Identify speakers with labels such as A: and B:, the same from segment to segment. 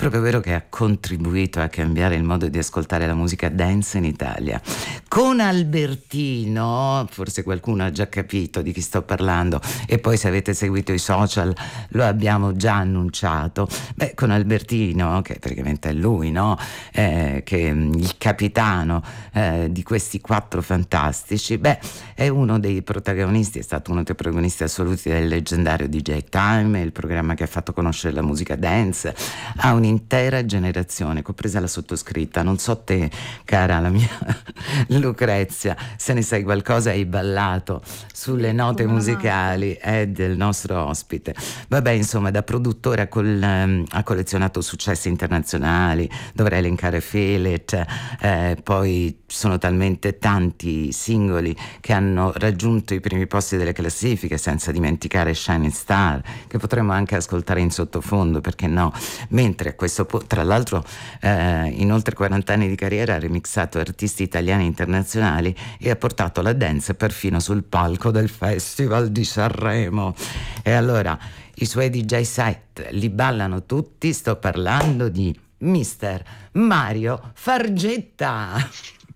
A: proprio vero che ha contribuito a cambiare il modo di ascoltare la musica dance in Italia. Con Albertino, forse qualcuno ha già capito di chi sto parlando, e poi se avete seguito i social lo abbiamo già annunciato. Con Albertino, che praticamente è lui, no? Che il capitano di questi quattro fantastici, è uno dei protagonisti, è stato uno dei protagonisti assoluti del leggendario DJ Time, il programma che ha fatto conoscere la musica dance a un'intera generazione, compresa la sottoscritta. Non so te, cara la mia Lucrezia, se ne sai qualcosa, hai ballato sulle note musicali del nostro ospite. Insomma, da produttore ha collezionato successi internazionali, dovrei elencare Feel It, poi sono talmente tanti singoli che hanno raggiunto i primi posti delle classifiche, senza dimenticare Shining Star, che potremmo anche ascoltare in sottofondo, perché no? Mentre a questo punto, tra l'altro, in oltre 40 anni di carriera ha remixato artisti italiani e internazionali e ha portato la dance perfino sul palco del Festival di Sanremo. E allora i suoi DJ set li ballano tutti. Sto parlando di Mister Mario Fargetta.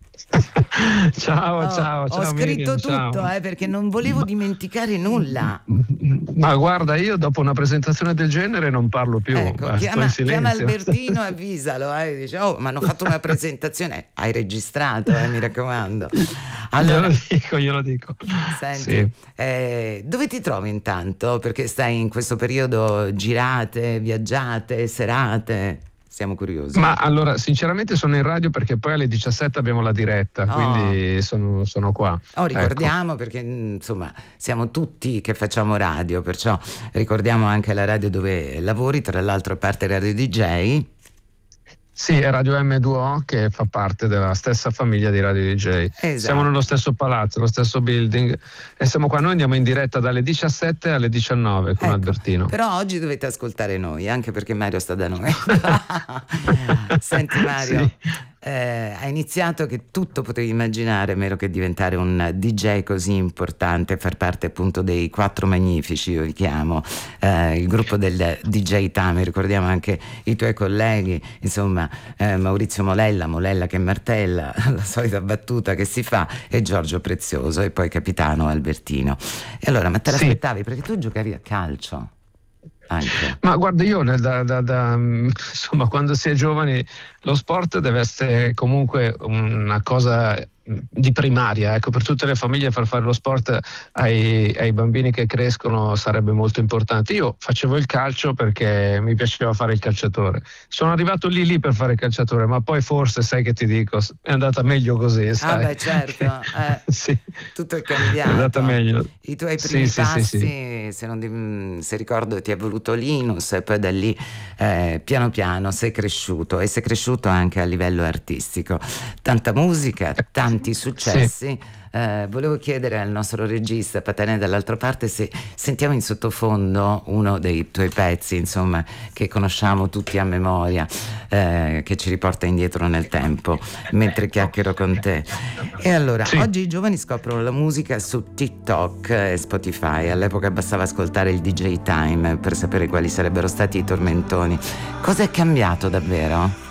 B: Ciao.
A: Ho scritto
B: Miriam,
A: tutto, perché non volevo dimenticare nulla.
B: Ma guarda, io dopo una presentazione del genere non parlo più.
A: Ecco, chiama Albertino, avvisalo, dice: ma hanno fatto una presentazione. Hai registrato, mi raccomando. Allora,
B: glielo dico.
A: Senti, sì. Dove ti trovi intanto? Perché stai in questo periodo, girate, viaggiate, serate? Siamo curiosi.
B: Ma allora, sinceramente sono in radio, perché poi alle 17 abbiamo la diretta, quindi sono qua.
A: Ricordiamo, perché insomma siamo tutti che facciamo radio, perciò ricordiamo anche la radio dove lavori, tra l'altro a parte Radio DJ.
B: Sì, è Radio M2O, che fa parte della stessa famiglia di Radio DJ.
A: Esatto.
B: Siamo nello stesso palazzo, lo stesso building, e siamo qua. Noi andiamo in diretta dalle 17 alle 19 con Albertino.
A: Però oggi dovete ascoltare noi, anche perché Mario sta da noi. Senti Mario, sì. Hai iniziato che tutto potevi immaginare, meno che diventare un DJ così importante, far parte appunto dei quattro magnifici, io li chiamo, il gruppo del DJ Time. Ricordiamo anche i tuoi colleghi, insomma, Maurizio Molella che martella, la solita battuta che si fa, e Giorgio Prezioso, e poi capitano Albertino. E allora, ma te l'aspettavi? Perché tu giocavi a calcio anche.
B: Ma guarda, io insomma, quando si è giovani, lo sport deve essere comunque una cosa di primaria, ecco, per tutte le famiglie. Far fare lo sport ai bambini che crescono sarebbe molto importante. Io facevo il calcio perché mi piaceva fare il calciatore. Sono arrivato lì per fare il calciatore, ma poi forse, sai che ti dico, è andata meglio così, sai?
A: Certo,
B: sì.
A: Tutto è cambiato.
B: È andata meglio.
A: I tuoi primi passi, se ricordo, ti è voluto Linus, e poi da lì piano piano sei cresciuto, e sei cresciuto anche a livello artistico. Tanta musica, tanti successi. Volevo chiedere al nostro regista Patanè dall'altra parte se sentiamo in sottofondo uno dei tuoi pezzi, insomma, che conosciamo tutti a memoria, che ci riporta indietro nel tempo mentre chiacchiero con te. E allora, oggi i giovani scoprono la musica su TikTok e Spotify. All'epoca bastava ascoltare il DJ Time per sapere quali sarebbero stati i tormentoni. Cosa è cambiato davvero?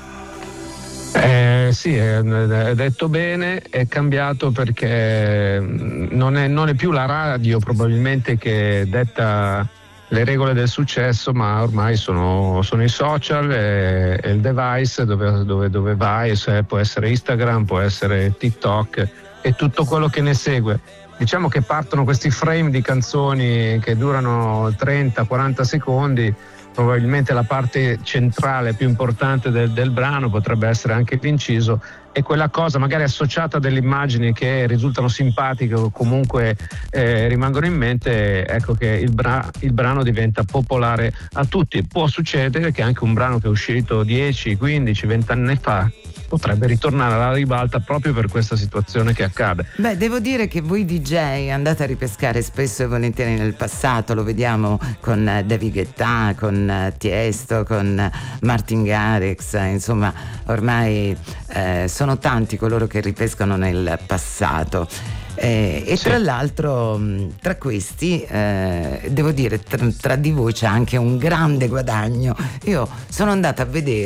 B: Sì, è detto bene, è cambiato perché non è più la radio probabilmente che detta le regole del successo, ma ormai sono i social e il device dove vai, può essere Instagram, può essere TikTok e tutto quello che ne segue. Diciamo che partono questi frame di canzoni che durano 30-40 secondi. Probabilmente la parte centrale più importante del brano potrebbe essere anche l'inciso, e quella cosa magari associata a delle immagini che risultano simpatiche o comunque rimangono in mente. Ecco che il brano diventa popolare a tutti. Può succedere che anche un brano che è uscito 10, 15, 20 anni fa potrebbe ritornare alla ribalta proprio per questa situazione che accade.
A: Devo dire che voi DJ andate a ripescare spesso e volentieri nel passato, lo vediamo con David Guetta, con Tiesto, con Martin Garrix, insomma ormai sono tanti coloro che ripescano nel passato. E tra l'altro, tra questi, devo dire, tra di voi c'è anche un grande guadagno. Io sono andata a vedere